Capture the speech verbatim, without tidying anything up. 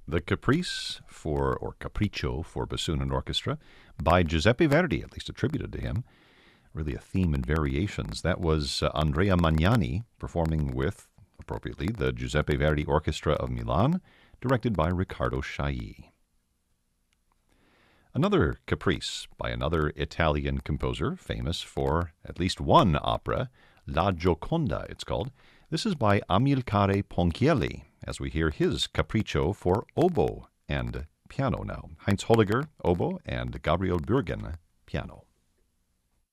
The Caprice for, or Capriccio for bassoon and orchestra by Giuseppe Verdi, at least attributed to him. Really a theme in variations. That was uh, Andrea Magnani performing with, appropriately, the Giuseppe Verdi Orchestra of Milan, directed by Riccardo Chailly. Another Caprice by another Italian composer, famous for at least one opera, La Gioconda it's called. This is by Amilcare Ponchielli, as we hear his Capriccio for oboe and piano now. Heinz Holliger, oboe, and Gabriel Bürgen, piano.